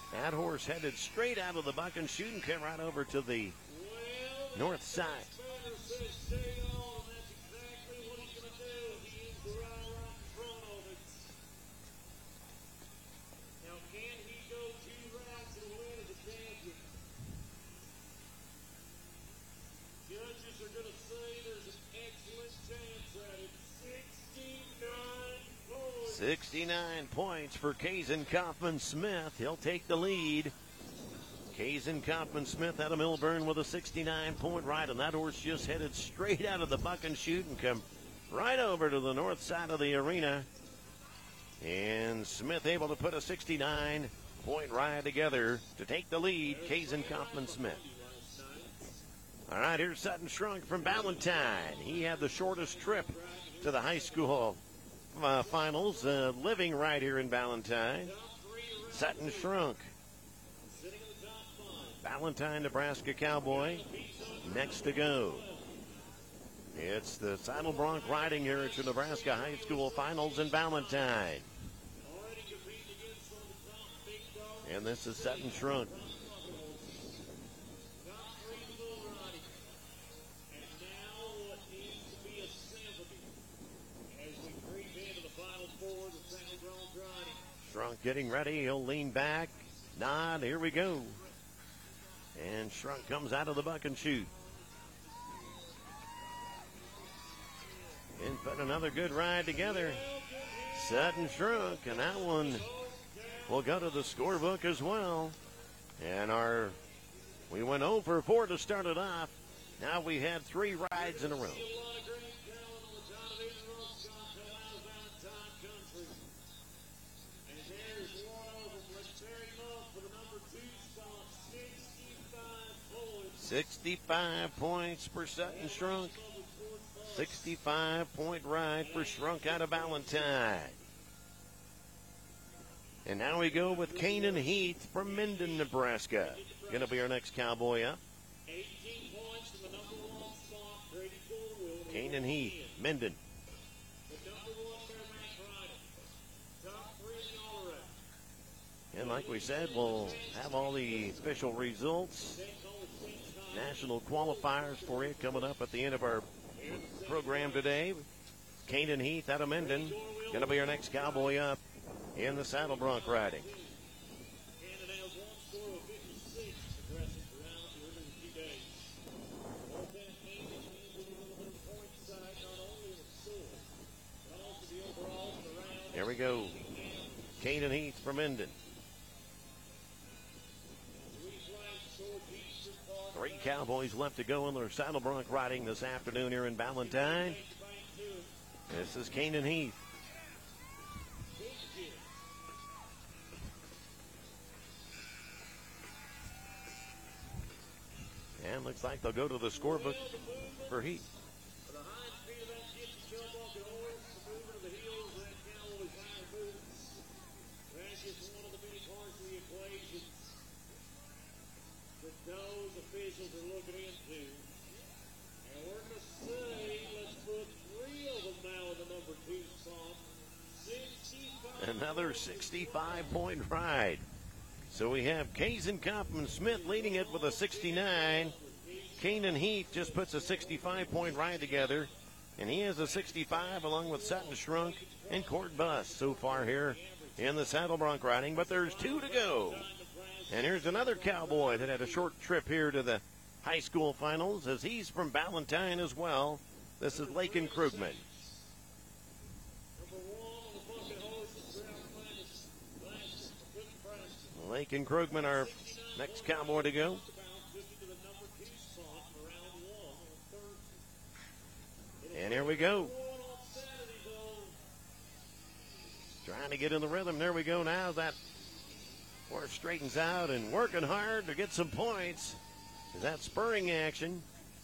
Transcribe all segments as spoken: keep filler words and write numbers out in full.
That horse headed straight out of the buck and shoot and came right over to the north side. sixty-nine points for Kaysen Kaufman-Smith. He'll take the lead. Kaysen Kaufman-Smith out of Millburn with a sixty-nine point ride, and that horse just headed straight out of the buck and shoot and come right over to the north side of the arena. And Smith able to put a sixty-nine point ride together to take the lead. Kaysen Kaufman-Smith. All right, here's Sutton Shrunk from Ballantyne. He had the shortest trip to the high school Uh, finals, uh, living right here in Ballantyne. Sutton Shrunk. Ballantyne, Nebraska Cowboy, next to go. It's the Saddle Bronc riding here at your Nebraska High School Finals in Ballantyne. And this is Sutton Shrunk. Shrunk getting ready. He'll lean back, nod. Here we go. And Shrunk comes out of the buck and shoot. And put another good ride together. Sutton Shrunk, and that one will go to the scorebook as well. And our, we went oh for four to start it off. Now we had three rides in a row. sixty-five points for Sutton Shrunk. sixty-five point ride for Shrunk out of Ballantyne. And now we go with Canaan Heath from Minden, Nebraska. Going to be our next cowboy up. Canaan Heath, Minden. And like we said, we'll have all the official results, national qualifiers for you coming up at the end of our program today. Canaan Heath out of Minden, going to be our next cowboy up in the Saddle Bronc riding. Here we go. Canaan Heath from Minden. Three cowboys left to go in their Saddle Bronc riding this afternoon here in Ballantyne. This is Canaan Heath. And looks like they'll go to the scorebook for Heath. Those officials are looking into. And we're going to say, let's put three of them now in the number two spot. sixty-five. Another sixty-five point ride. So we have Kaysen Kaufman-Smith leading it with a sixty-nine. Canaan Heath just puts a sixty-five point ride together. And he has a sixty-five along with Sutton Shrunk and Court Bus so far here in the Saddle Bronc riding. But there's two to go. And here's another cowboy that had a short trip here to the high school finals, as he's from Ballantyne as well. This is Lakin Krugman. Lakin Krugman, our next cowboy to go. And here we go. Trying to get in the rhythm. There we go now. That horse straightens out and working hard to get some points. Is that spurring action?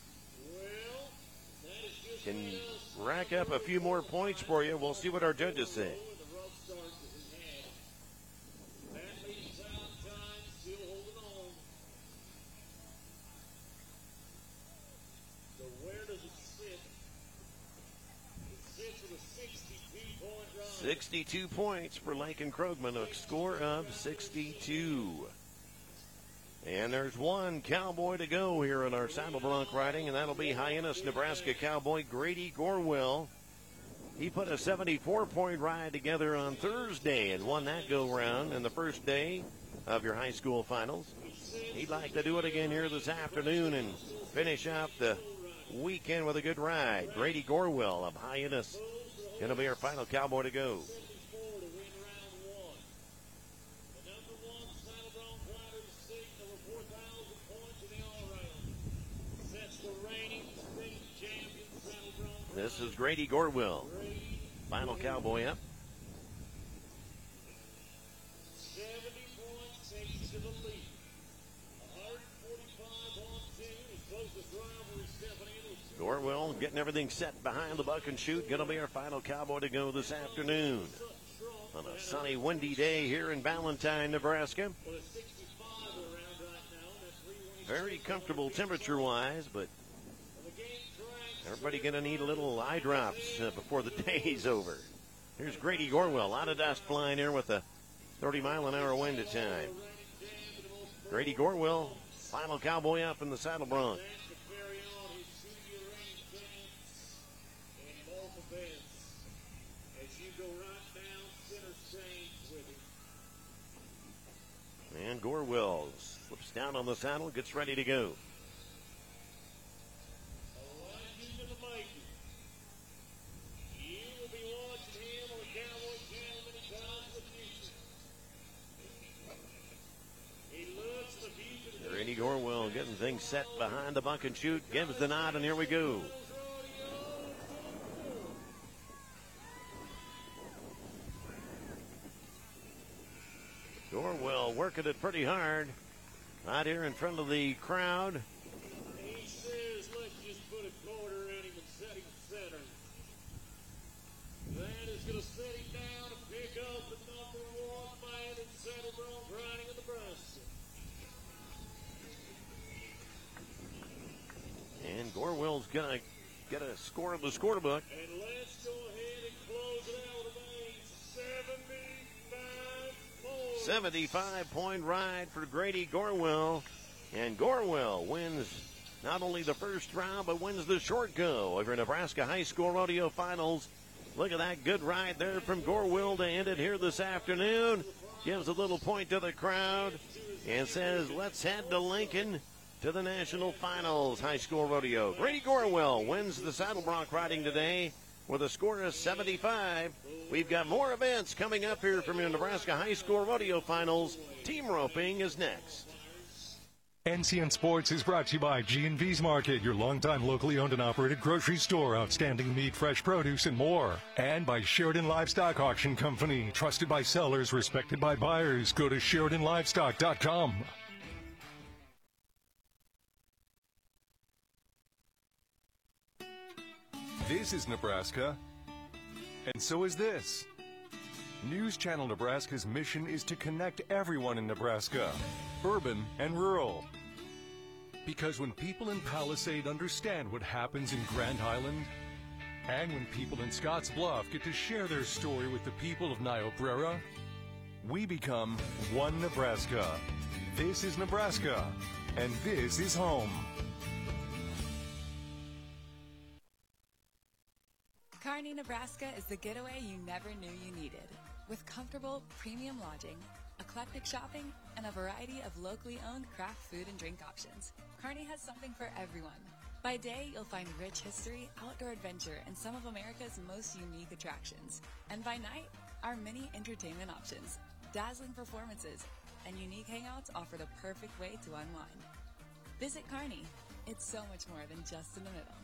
Can rack up a few more points for you. We'll see what our judges say. sixty-two points for Lincoln Krogman, a score of sixty-two. And there's one cowboy to go here in our saddle bronc riding, and that'll be Hyannis, Nebraska cowboy Grady Gorwell. He put a seventy-four point ride together on Thursday and won that go-round in the first day of your high school finals. He'd like to do it again here this afternoon and finish out the weekend with a good ride. Grady Gorwell of Hyannis going to be our final cowboy to go. This is Grady Gorwell, final cowboy up. seventy points takes to the lead. one forty-five on two. His closest rival is Stephanie Nicholson. Gorwell getting everything set behind the buck and shoot. Going to be our final cowboy to go this afternoon on a sunny, windy day here in Valentine, Nebraska. Very comfortable temperature-wise, but everybody going to need a little eye drops uh, before the day's over. Here's Grady Gorwell. A lot of dust flying here with a thirty mile an hour wind at time. Grady Gorwell, final cowboy up in the saddle bronc. And Gorwell slips down on the saddle, gets ready to go. Grady Gorwell getting things set behind the buck and shoot, gives the nod, and here we go. Gorwell working it pretty hard right here in front of the crowd. He says, let's just put a quarter in him and set him center. That is going to set him down and pick up the number one man in saddle bronc riding in Nebraska. And Gorwell's going to get a score of the scorebook. And let's go ahead and close it out with a seventy-five points. seventy-five point ride for Grady Gorwell. And Gorwell wins not only the first round, but wins the short go of your Nebraska High School Rodeo Finals. Look at that good ride there from Gorwell to end it here this afternoon. Gives a little point to the crowd and says, let's head to Lincoln to the National Finals High School Rodeo. Grady Gorwell wins the saddle bronc riding today with a score of seventy-five. We've got more events coming up here from your Nebraska High School Rodeo Finals. Team roping is next. N C N Sports is brought to you by G and V's Market, your longtime locally owned and operated grocery store, outstanding meat, fresh produce, and more. And by Sheridan Livestock Auction Company, trusted by sellers, respected by buyers. Go to Sheridan Livestock dot com. This is Nebraska, and so is this. News Channel Nebraska's mission is to connect everyone in Nebraska, urban and rural. Because when people in Palisade understand what happens in Grand Island, and when people in Scotts Bluff get to share their story with the people of Niobrara, we become one Nebraska. This is Nebraska, and this is home. Kearney, Nebraska is the getaway you never knew you needed. With comfortable, premium lodging, eclectic shopping, and a variety of locally owned craft food and drink options, Kearney has something for everyone. By day, you'll find rich history, outdoor adventure, and some of America's most unique attractions. And by night, our many entertainment options, dazzling performances, and unique hangouts offer the perfect way to unwind. Visit Kearney. It's so much more than just in the middle.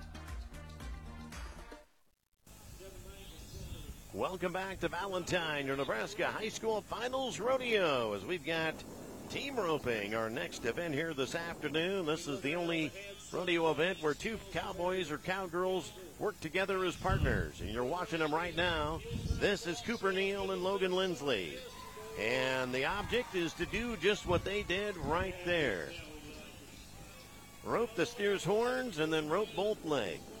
Welcome back to Valentine, your Nebraska High School Finals Rodeo, as we've got team roping, our next event here this afternoon. This is the only rodeo event where two cowboys or cowgirls work together as partners, and you're watching them right now. This is Cooper Neal and Logan Lindsley, and the object is to do just what they did right there. Rope the steer's horns and then rope both legs.